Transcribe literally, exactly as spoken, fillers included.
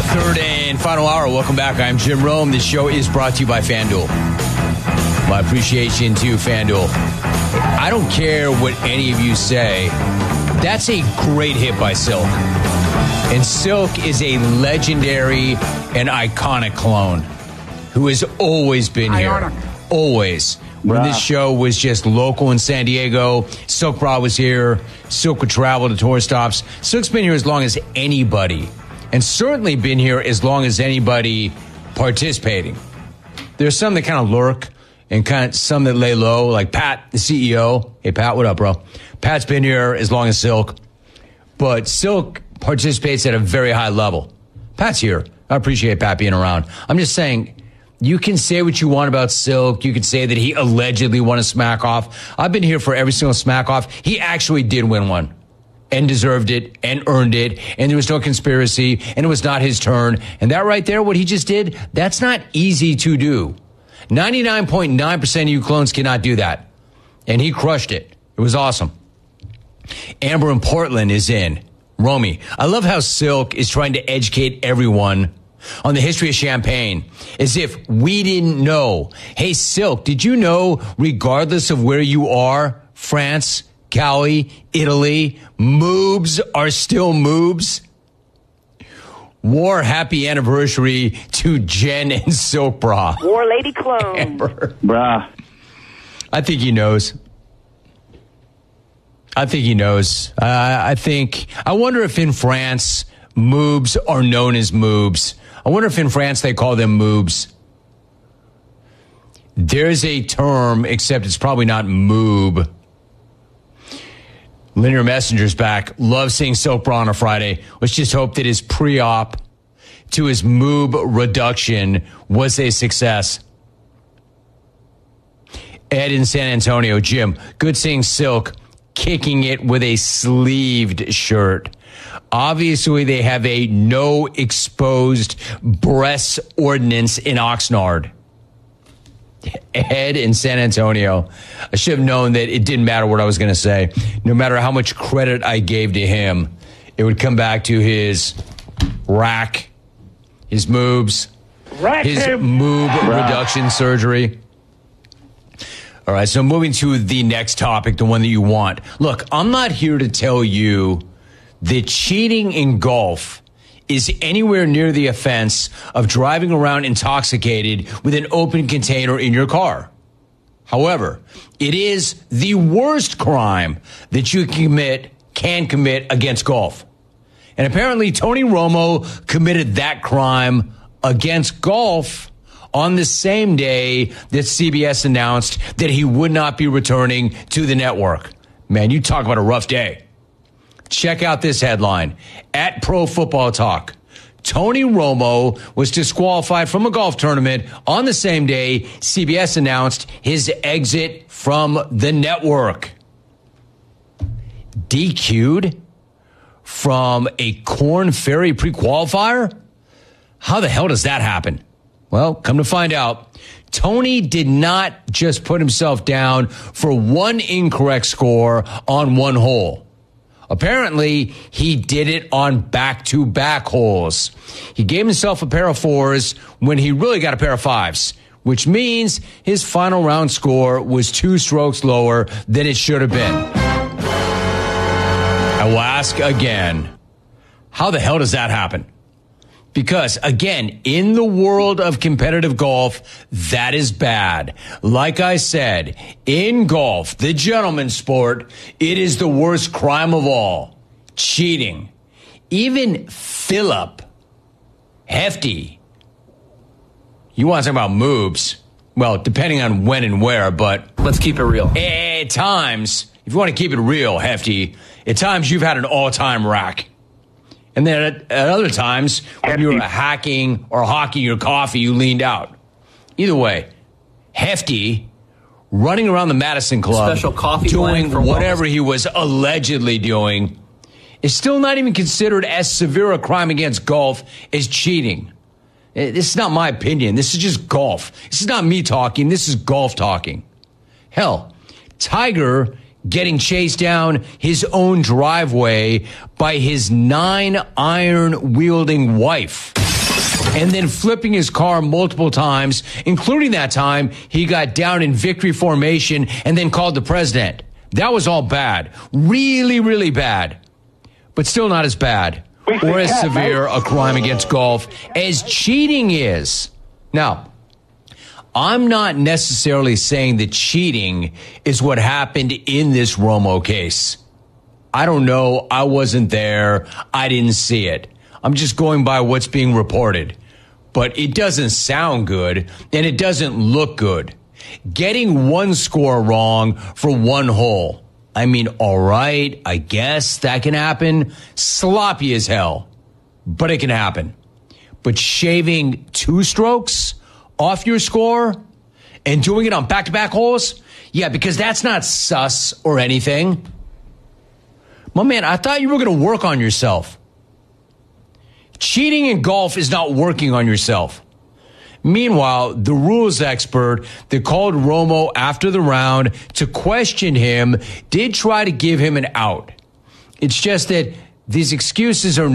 our third and final hour. Welcome back. I'm Jim Rome. This show is brought to you by FanDuel. My appreciation to FanDuel. I don't care what any of you say. That's a great hit by Silk. And Silk is a legendary and iconic clone who has always been here. Ionic. Always. When Bruh. this show was just local in San Diego, Silk Bra was here. Silk would travel to tour stops. Silk's been here as long as anybody. And certainly been here as long as anybody participating. There's some that kind of lurk and kind of some that lay low, like Pat, the C E O. Hey, Pat, what up, bro? Pat's been here as long as Silk. But Silk participates at a very high level. Pat's here. I appreciate Pat being around. I'm just saying, you can say what you want about Silk. You can say that he allegedly won a smack off. I've been here for every single smack off. He actually did win one and deserved it and earned it. And there was no conspiracy and it was not his turn. And that right there, what he just did, that's not easy to do. ninety-nine point nine percent of you clones cannot do that. And he crushed it. It was awesome. Amber in Portland is in. Romy, I love how Silk is trying to educate everyone on the history of champagne, as if we didn't know. Hey, Silk, did you know, regardless of where you are, France, Cali, Italy, moobs are still moobs? War happy anniversary to Jen and Silk Bra. War Lady Clone. Amber. Bruh. I think he knows. I think he knows. Uh, I think, I wonder if in France, moobs are known as moobs. I wonder if in France they call them moobs. There's a term, except it's probably not moob. Linear Messenger's back. Love seeing Silk Bra on a Friday. Let's just hope that his pre-op to his moob reduction was a success. Ed in San Antonio. Jim, good seeing Silk kicking it with a sleeved shirt. Obviously, they have a no exposed breasts ordinance in Oxnard. Ed in San Antonio. I should have known that it didn't matter what I was going to say. No matter how much credit I gave to him, it would come back to his rack, his moves, Rack his him. moob Bruh. reduction surgery. All right, so moving to the next topic, the one that you want. Look, I'm not here to tell you that cheating in golf is anywhere near the offense of driving around intoxicated with an open container in your car. However, it is the worst crime that you can commit, can commit against golf. And apparently Tony Romo committed that crime against golf on the same day that C B S announced that he would not be returning to the network. Man, you talk about a rough day. Check out this headline. At Pro Football Talk, Tony Romo was disqualified from a golf tournament on the same day C B S announced his exit from the network. D Q'd from a Korn Ferry pre-qualifier? How the hell does that happen? Well, come to find out, Tony did not just put himself down for one incorrect score on one hole. Apparently, he did it on back-to-back holes. He gave himself a pair of fours when he really got a pair of fives, which means his final round score was two strokes lower than it should have been. I will ask again, how the hell does that happen? Because, again, in the world of competitive golf, that is bad. Like I said, in golf, the gentleman's sport, it is the worst crime of all. Cheating. Even Phillip, Hefty. You want to talk about moves? Well, depending on when and where, but... Let's keep it real. At times, if you want to keep it real, Hefty, at times you've had an all-time rack. And then at, at other times, when you were hacking or hawking your coffee, you leaned out. Either way, Hefty, running around the Madison Club, Special coffee doing blend for whatever wellness. he was allegedly doing, is still not even considered as severe a crime against golf as cheating. Eh, This is not my opinion. This is just golf. This is not me talking. This is golf talking. Hell, Tiger getting chased down his own driveway by his nine iron wielding wife. and then flipping his car multiple times, including that time he got down in victory formation and then called the president. That was all bad. Really, really bad. But still not as bad or as severe a crime against golf as cheating is. Now, I'm not necessarily saying that cheating is what happened in this Romo case. I don't know. I wasn't there. I didn't see it. I'm just going by what's being reported. But it doesn't sound good, and it doesn't look good. Getting one score wrong for one hole. I mean, all right, I guess that can happen. Sloppy as hell, but it can happen. But shaving two strokes off your score and doing it on back-to-back holes? Yeah, because that's not sus or anything. My man, I thought you were going to work on yourself. Cheating in golf is not working on yourself. Meanwhile, the rules expert that called Romo after the round to question him did try to give him an out. It's just that these excuses are